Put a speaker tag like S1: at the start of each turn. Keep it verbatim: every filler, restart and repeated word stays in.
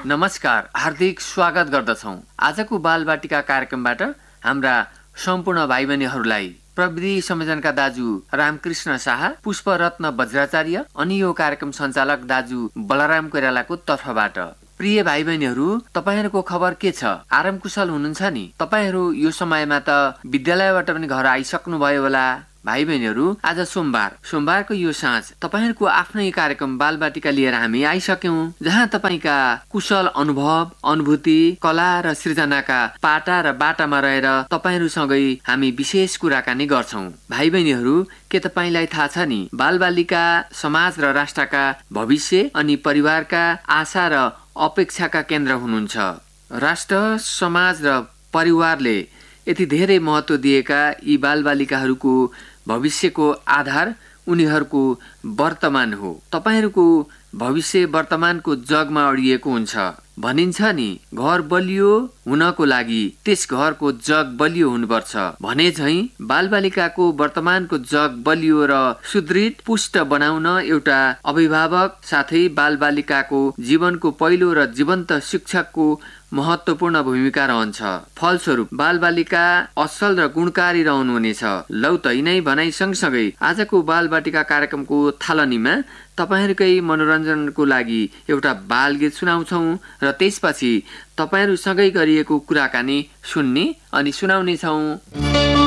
S1: नमस्कार, हार्दिक स्वागत गर्दछौँ। आजको बालबाटिका कार्यक्रमबाट हाम्रा सम्पूर्ण भाइ बहिनीहरूलाई प्रविधि संयोजनका दाजु रामकृष्ण शाह, पुष्परत्न वज्राचार्य अनि यो कार्यक्रम सञ्चालक दाजु बलराम कोइरालाको तर्फबाट प्रिय भाइ बहिनीहरू, तपाईहरूको खबर के छ? आराम कुशल हुनुहुन्छ नि? तपाईहरू यो समयमा त विद्यालयबाट पनि घर आइसक्नु भयो होला। भाइ बहिनीहरू, आज सोमबार सोमबारको यो साँझ तपाईहरूको आफ्नै कार्यक्रम बालबाटिका लिएर हामी आइसक्यौं, जहाँ तपाईका कुशल अनुभव, अनुभूति, कला र सृजनाका पाटा र बाटामा रहेर तपाईहरूसँगै हामी विशेष कुराकानी गर्छौं। भाइ बहिनीहरू, के तपाईलाई थाहा छ नि, बालबालिका समाज र राष्ट्रका भविष्य अनि परिवारका आशा र अपेक्षाका केन्द्र हुनुहुन्छ। राष्ट्र, समाज र परिवारले यति धेरै महत्त्व दिएका यी बालबालिकाहरूको भविष्यको आधार उनीहरूको वर्तमान हो। तपाईहरूको भविष्य वर्तमानको जगमा अडिएको हुन्छ। भनिन्छ नि, घर बलियो हुनको लागि त्यस घरको जग बलियो हुनुपर्छ भने झैं बालबालिकाको वर्तमानको जग बलियो र सुदृढ पुष्ट बनाउन एउटा अभिभावक साथै बालबालिकाको जीवनको पहिलो र जीवन्त शिक्षकको महत्त्वपूर्ण भूमिका रहन्छ। फलस्वरूप बालबालिका असल र गुणकारी रहनुहुनेछ। लौ त यिनै भनाइ सँगसँगै आजको बालबाटिका कार्यक्रमको थालनीमा तपाईहरूकै मनोरञ्जनको लागि एउटा बालगीत सुनाउँछौँ र त्यसपछि तपाईहरूसँगै गरिएको कुराकानी सुन्ने अनि सुनाउने छौँ।